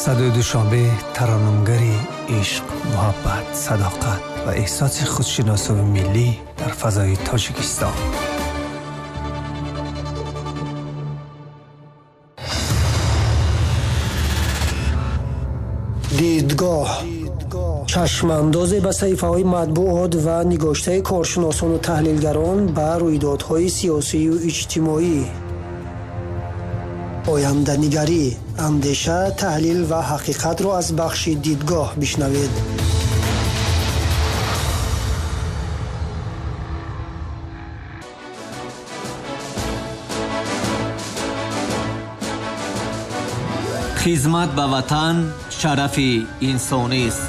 صدای دوشنبه ترانه‌گری عشق، محبت، صداقت و احساس خودشناسی ملی در فضای تاجیکستان. دیدگاه چشماندازی به صحیفه‌های مطبوعات و نگاشته کارشناسان و تحلیلگران به رویدادهای سیاسی و اجتماعی. آینده‌نگری، اندیشه، تحلیل و حقیقت را از بخش دیدگاه بشنوید. خدمت به وطن شرف انسانی است.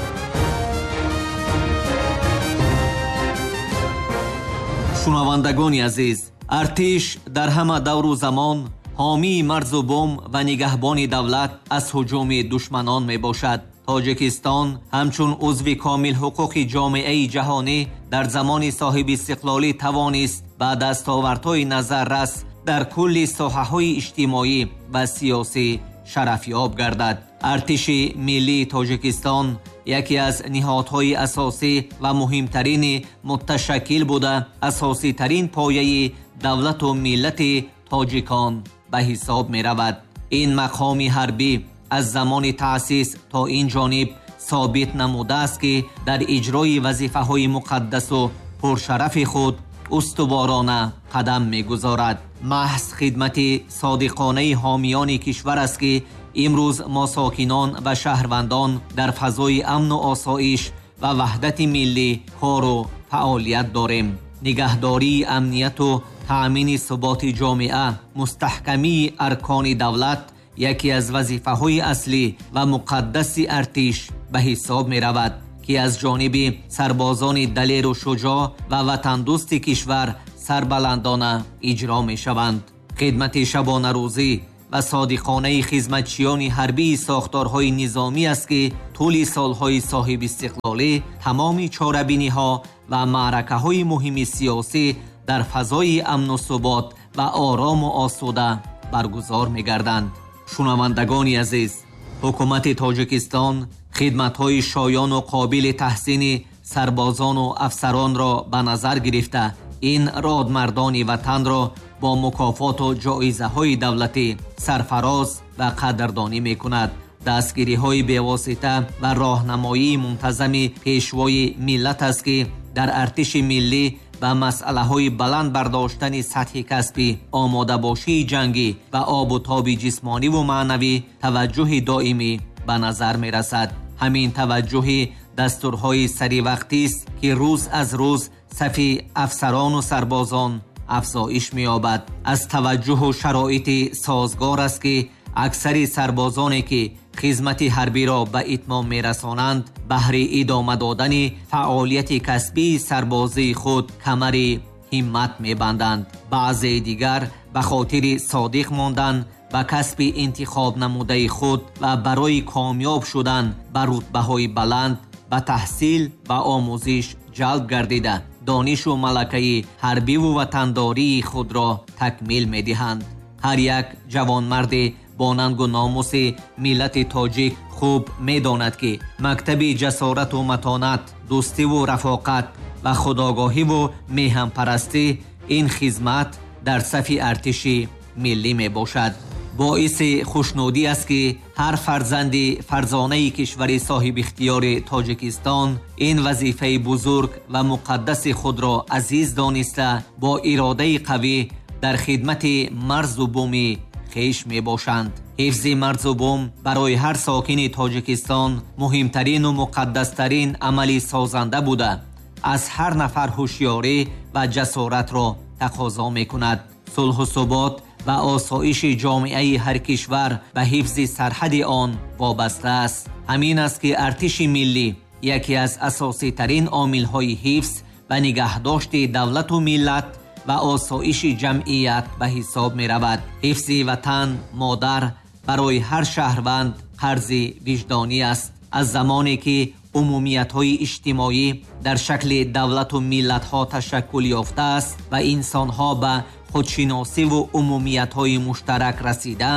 شنوندگان عزیز، ارتش در همه دور و زمان حامی مرز و بوم و نگهبان دولت از هجوم دشمنان می باشد. تاجیکستان همچون عضو کامل حقوق جامعه جهانی در زمان صاحب استقلالی توانست با دستاوردهای نظررس در کل ساحه‌های اجتماعی و سیاسی شرفیاب گردد. ارتش ملی تاجیکستان یکی از نهادهای اساسی و مهمترین متشکل بوده اساسی ترین پایه دولت و ملت تاجیکان به حساب می رود. این مقام حربی از زمان تأسیس تا این جانب ثابت نموده است که در اجرای وظیفه های مقدس و پرشرف خود استوارانه قدم می گذارد. محض خدمت صادقانه حامیان کشور است که امروز ما ساکنان و شهروندان در فضای امن و آسایش و وحدت ملی کار و فعالیت داریم. نگهداری امنیت و تأمین ثبات جامعه، مستحکمی ارکان دولت یکی از وظیفه‌های اصلی و مقدس ارتش به حساب می رود که از جانب سربازان دلیر و شجاع و وطن دوست کشور سربلندانه اجرا می شوند. خدمت شبانه روزی و صادقانه خدمتچیان حربی ساختارهای نظامی است که طول سالهای صاحب استقلالی تمام چاره‌بینی‌ها و معرکه‌های مهم سیاسی در فضای امن و ثبات و آرام و آسوده برگزار می‌گردند. شنوندگان عزیز، حکومت تاجیکستان خدمت‌های شایان و قابل تحسین سربازان و افسران را به نظر گرفته این رادمردان وطن را با مکافات و جایزه‌های دولتی سرفراز و قدردانی می‌کند. دستگیری‌های بی‌واسطه و راهنمایی منتظم پیشوای ملت است که در ارتش ملی و مسئله‌های بلند برداشتن سطح کسبی، آماده باشی جنگی و آب و تاب جسمانی و معنوی توجه دائمی به نظر می‌رسد. همین توجه دستورهای سری وقتی است که روز از روز صف افسران و سربازان افزایش می‌یابد. از توجه و شرایط سازگار است که اکثر سربازانی که خدمت حربی را به اتمام می‌رسانند بهر ادامه دادن فعالیت کسبی سربازی خود کمر همت می‌بندند. بعضی دیگر به خاطر صادق ماندن به کسب انتخاب نموده خود و برای کامیاب شدن به رتبه‌های بلند به تحصیل و آموزش جلب گردیده دانش و ملکه حربی و وطنداری خود را تکمیل می‌دهند. هر یک جوانمرد با ننگ و ناموس ملت تاجیک خوب می‌داند که مکتب جسارت و متانت، دوستی و رفاقت و خودآگاهی و میهن پرستی این خدمت در صف ارتش ملی میباشد. باعث خوشنودی است که هر فرزانه کشور صاحب اختیار تاجیکستان این وظیفه بزرگ و مقدس خود را عزیز دانسته با اراده قوی در خدمت مرز و بوم خیش می باشند. حفظ مرز و بوم برای هر ساکن تاجیکستان مهمترین و مقدسترین عملی سازنده بوده از هر نفر هوشیاری و جسارت را تقاضا می کند. صلح و ثبات و آسایش جامعه هر کشور به حفظ سرحد آن وابسته است. همین است که ارتش ملی یکی از اساسی ترین عامل های حفظ و نگهداشت دولت و ملت و آسایش جمعیت به حساب می رود. حفظ وطن مادر برای هر شهروند قرض وجدانی است. از زمانی که عمومیت های اجتماعی در شکل دولت و ملت ها تشکل یافته است و انسان ها به خودشناسی و عمومیت های مشترک رسیدند،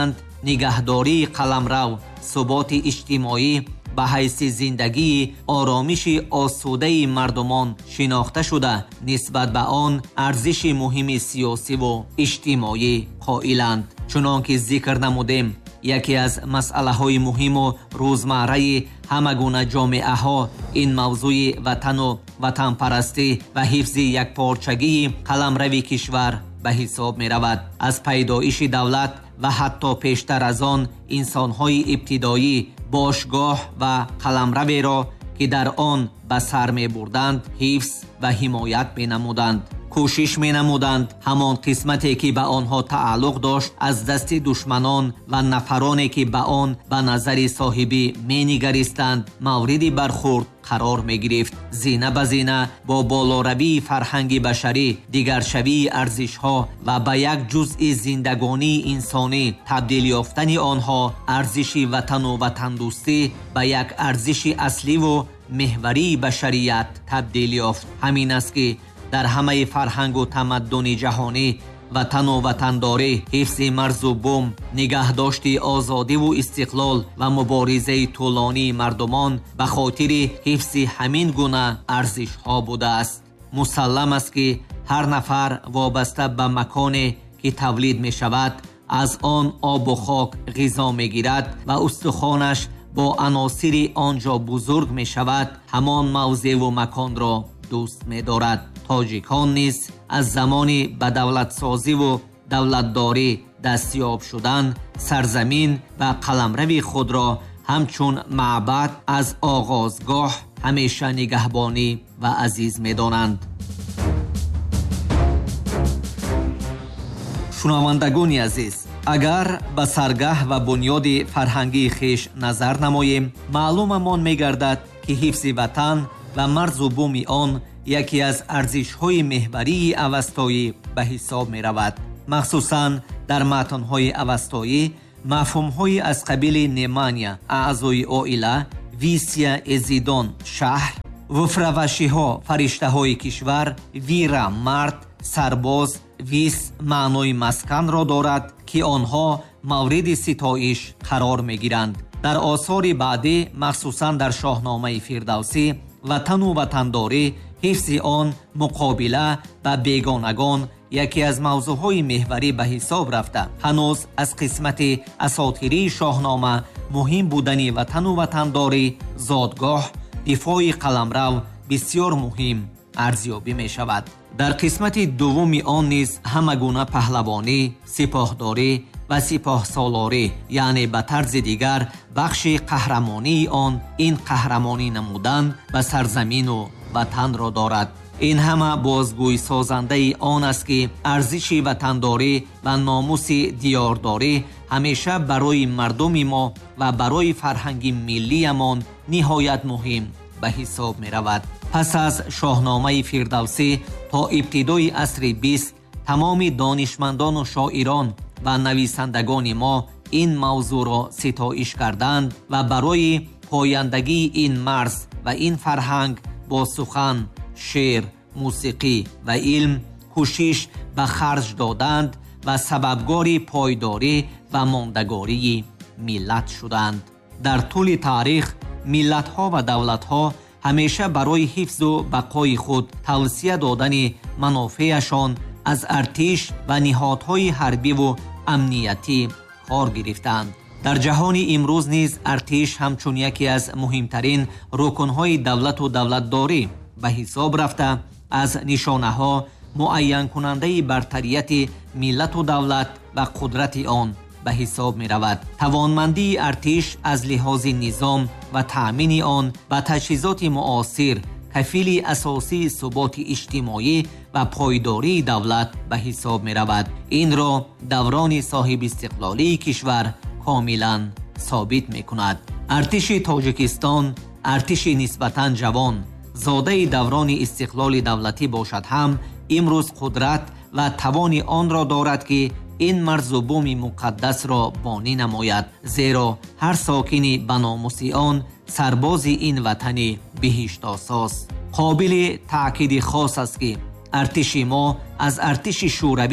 нигаҳдории қаламрав, суботи иҷтимоӣ ба ҳайси зиндагии оромиши осудаи мардумон шинохта шуда, нисбат ба он арзиши муҳими сиёсиву иҷтимоӣ қоиланд. чунон ки зикр намудем, яке аз масъалаҳои муҳиму рӯзмарраи ҳама гуна ҷомеаҳо ин мавзӯи ватану ватанпарастӣ ва ҳифзи якпорчагии қаламрави кишвар ба ҳисоб меравад. аз пайдоиши давлат ва ҳатто пештар аз он инсонҳои ибтидоӣ бошгоҳ ва қаламраверо ки дар он ба сар мебурданд ҳифз ва ҳимоят менамуданд. кӯшиш менамуданд ҳамон қисмате ки ба онҳо тааллуқ дошт аз дасти душманон ва нафароне ки ба он ба назари соҳибӣ менигаристанд мавриди бархурд қарор мегирифт. зина ба зина бо болоравии фарҳанги башарӣ, дигаршавии арзишҳо ва ба як ҷузъи зиндагонии инсонӣ табдил ёфтани онҳо арзиши ватану ватандӯстӣ ба як арзиши асливу меҳварии башарият табдил ёфт. ҳамин аст ки дар ҳамаи фарҳангу тамаддуни ҷаҳонӣ ватану ватандорӣ, ҳифзи марзу бум, нигаҳдошти озодиву истиқлол ва муборизаи тӯлонии мардумон ба хотири ҳифзи ҳамин гуна арзишҳо будааст. мусаллам аст ки ҳар нафар вобаста ба маконе ки тавлид мешавад, аз он обу хок ғизо мегирад ва устухонаш бо аносири он ҷо бузург мешавад, ҳамон мавзеъу маконро дӯст медорад. тоҷикон низ аз замони ба давлатсозиву давлатдорӣ дастёб шудан сарзамин ва қаламрави худро ҳамчун маъбад аз оғозгоҳ ҳамеша нигаҳбонӣ ва азиз медонанд. шунавандагони азиз, агар ба саргаҳ ва бунёди фарҳангии хеш назар намоем, маълумамон мегардад ки ҳифзи ватан ва марзу буми он яке аз арзишҳои меҳварии авастоӣ ба ҳисоб меравад. махсусан дар матнҳои авастоӣ мафҳумҳои аз қабили немания аъзои оила, висия эзидон шаҳр, вуфравашиҳо фариштаҳои кишвар, вира мард, сарбоз, вис маънои масканро дорад ки онҳо мавриди ситоиш қарор мегиранд. дар осори баъдӣ, махсусан дар шоҳномаи фирдавсӣ, ватану ватандорӣ, ҳифзи он муқобила ба бегонагон яке аз мавзӯъҳои меҳварӣ ба ҳисоб рафта, ҳанӯз аз қисмати асотирии шоҳнома муҳим будани ватану ватандорӣ, зодгоҳ, дифои қаламрав бисёр муҳим арзёбӣ мешавад. дар қисмати дуввуми он низ ҳама гуна паҳлавонӣ, сипоҳдорӣ ва сипоҳсолорӣ, яъне ба тарзи дигар бахши қаҳрамонии он ин қаҳрамонӣ намудан ба сарзамину ватанро дорад. ин ҳама бозгӯйсозандаи он аст ки арзиши ватандорӣ ва номуси диёрдорӣ ҳамеша барои мардуми мо ва барои фарҳанги миллиямон ниҳоят муҳим ба ҳисоб меравад. пас аз шоҳномаи фирдавсӣ то ибтидои асри 20 тамоми донишмандону шоирон ва нависандагони мо ин мавзӯъро ситоиш карданд ва барои пояндагии ин марз ва ин фарҳанг бо сухан, шеър, мусиқӣ ва илм кӯшиш ба харҷ доданд ва сабабгори пойдорӣ ва мондагории миллат шуданд. дар тӯли таърих миллатҳо ва давлатҳо ҳамеша барои ҳифзу бақои худ тавсия додани манофеашон аз артиш ва ниҳодҳои ҳарбиву амниятӣ кор гирифтанд. дар ҷаҳони имрӯз низ артиш ҳамчун яке аз муҳимтарин рукунҳои давлату давлатдорӣ ба ҳисоб рафта, аз нишонаҳо муайянкунандаи бартарияти миллату давлат ва қудрати он ба ҳисоб меравад. тавонмандии артиш аз лиҳози низом ва таъмини он ба таҷҳизоти муосир кафили асосии суботи иҷтимоӣ ва пойдории давлат ба ҳисоб меравад. инро даврони соҳибистиқлолии кишвар комилан собит мекунад. артиши тоҷикистон артиши нисбатан ҷавон, зодаи даврони истиқлоли давлатӣ бошад ҳам, имрӯз қудрат ва тавони онро дорад ки ин марзу буми муқаддасро бонӣ намояд, зеро ҳар сокини ба номуси он сарбози ин ватани биҳиштосос. қобили таъкиди хос аст ки артиши мо аз артиши шӯравӣ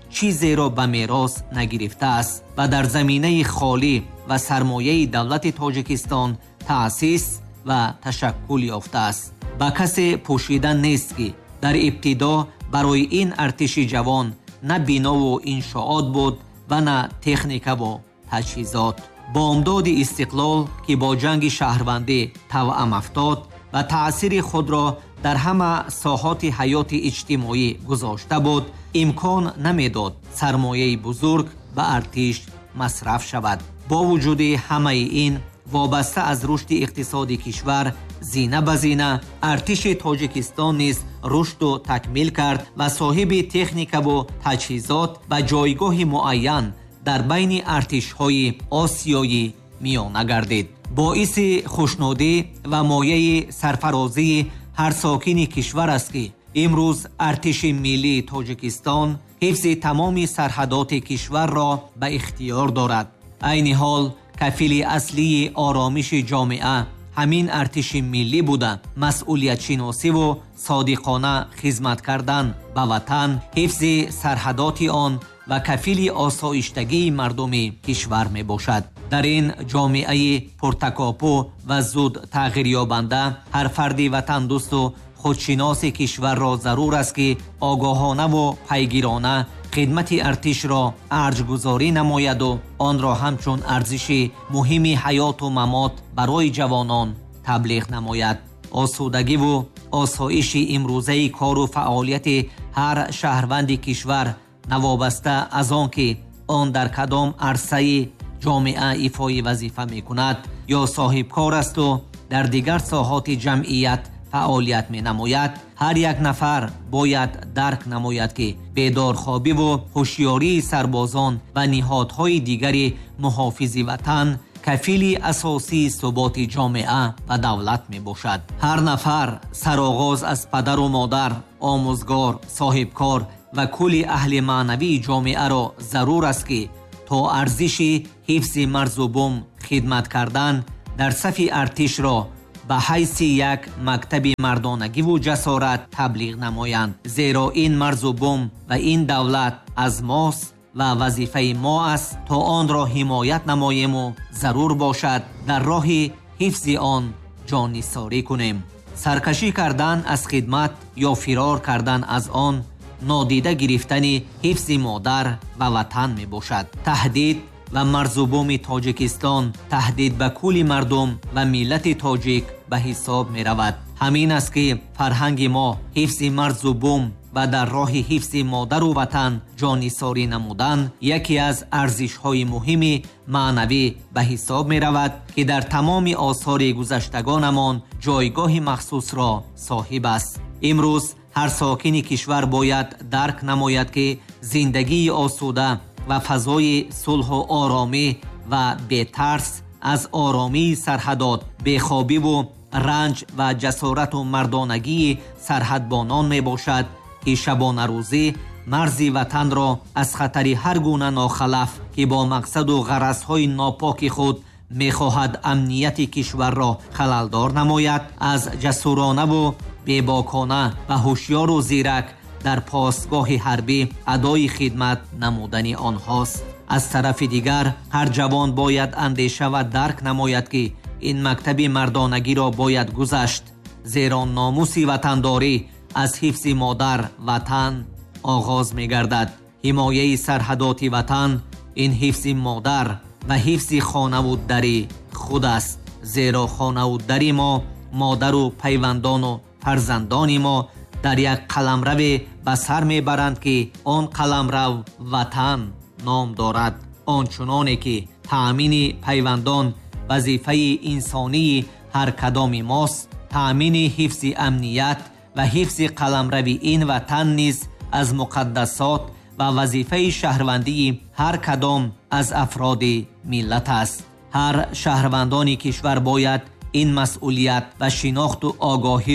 چیزی را به میراث نگرفته است و در زمینه خالی و سرمایه دولت تاجیکستان تأسیس و تشکل یافته است. با کسی پوشیدن نیست که در ابتدا برای این ارتش جوان نه بنا و انشاءات بود و نه تکنیک و تجهیزات. با امداد استقلال که با جنگ شهروندی توأم افتاد و تأثیر خود را در همه ساحات حیات اجتماعی گذاشته بود، امکان نمیداد سرمایه بزرگ به ارتش مصرف شود. با وجود همه این، وابسته از رشد اقتصادی کشور زینه به زینه، ارتش تاجیکستان نیز رشد و تکمیل کرد و صاحب تکنیک و تجهیزات و جایگاه معین در بین ارتش‌های آسیایی میانه گردید. باعث خوشنودی و مایه سرفرازی هر ساکن کشور است که امروز ارتش ملی تاجیکستان حفظ تمام سرحدات کشور را به اختیار دارد. عین حال کفیل اصلی آرامش جامعه همین ارتش ملی بوده. مسئولیت شناسی و صادقانه خدمت کردن به وطن، حفظ سرحدات آن و کفیل آسایشتگی مردم کشور می باشد. در این جامعه پرتکاپو و زود تغییر یابنده، هر فرد وطن دوست و خودشناس کشور را ضرور است که آگاهانه و پیگیرانه خدمت ارتش را ارجگذاری نماید و آن را همچون ارزش مهم حیات و ممات برای جوانان تبلیغ نماید. آسودگی و آسایش امروزه کار و فعالیت هر شهروند کشور نوابسته از آن که آن در کدام عرصه جامعه ایفای وظیفه می کند یا صاحب کار است و در دیگر ساحات جمعیت فعالیت می نماید، هر یک نفر باید درک نماید که بیدارخوابی و هوشیاری سربازان و نهادهای دیگر محافظ وطن کفیل اساسی ثبات جامعه و دولت می باشد. هر نفر سرآغاز از پدر و مادر، آموزگار، صاحب کار و کل اهل معنوی جامعه را ضرور است که تا ارزش حفظ مرز و بوم خدمت کردن در صف ارتش را به حیث یک مکتب مردانگی و جسارت تبلیغ نمایند، زیرا این مرز و بوم و این دولت از ماست و وظیفه ما است تا آن را حمایت نماییم و ضرور باشد در راه حفظ آن جان نثاری کنیم. سرکشی کردن از خدمت یا فرار کردن از آن نادیده گرفتن حفظ مادر و وطن می باشد. تهدید و مرز و بوم تاجیکستان تهدید به کل مردم و ملت تاجیک به حساب می رود. همین است که فرهنگ ما حفظ مرز و بوم و در راه حفظ مادر و وطن جان نثاری نمودن یکی از ارزش‌های مهم معنوی به حساب می رود که در تمام آثار گذشتگانمان جایگاه مخصوص را صاحب است. امروز هر ساکن کشور باید درک نماید که زندگی آسوده و فضای صلح و آرامی و بی‌ترس از آرامی سرحدات، بیخوابی و رنج و جسارت و مردانگی سرحدبانان می باشد که شبانه روزی مرز وطن را از خطر هر گونه ناخلف که با مقصد و غرضهای ناپاک خود می خواهد امنیت کشور را خللدار نماید، از جسورانه و بیباکانه و هوشیار و زیرک در پاسگاه حربی ادای خدمت نمودن آنهاست. از طرف دیگر هر جوان باید اندیشه و درک نماید که این مکتب مردانگی را باید گذشت، زیرا ناموس وطنداری از حفظ مادر وطن آغاز می گردد. حمایه سرحدات وطن این حفظ مادر و حفظ خانوادگی خود است، زیرا خانوادگی ما مادر و پیوندان و فرزندان ما در یک قلمرو به سر میبرند که آن قلمرو وطن نام دارد. آنچنانه که تأمین پیوندان وظیفه انسانی هر کدام ماست، تأمین حفظ امنیت و حفظ قلمرو این وطن نیز از مقدسات و وظیفه شهروندی هر کدام از افراد ملت است. هر شهروندان کشور باید این مسئولیت و شناخت و آگاهی را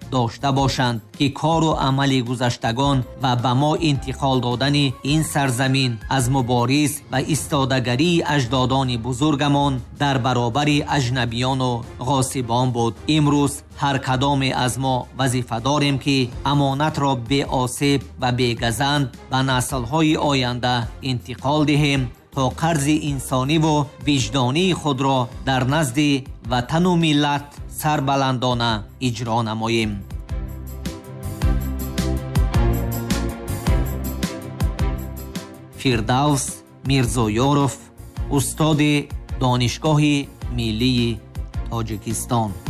дошта бошанд ки кору амали гузаштагон ва ба мо интиқол додани ин сарзамин аз мубориз ва истодагарии аҷдодони бузургамон дар баробари аҷнабиёну ғосибон буд. имрӯз ҳар кадоме аз мо вазифадорем ки амонатро беосеб ва бегазанд ба наслҳои оянда интиқол диҳем то қарзи инсониву виҷдонии худро дар назди ватану миллат сарбаландона иҷро намоем. фирдавс мирзоёров, устоди донишгоҳи миллии тоҷикистон.